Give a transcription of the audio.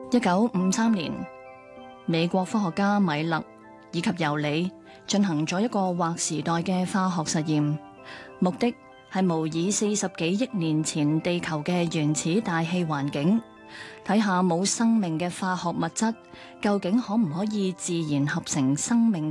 1953年，美國科學家米勒以及尤里進行咗一個劃時代嘅化學實驗，目的係模擬40幾億年前地球嘅原始大氣環境，睇下冇生命嘅化學物質究竟可唔可以自然合成生命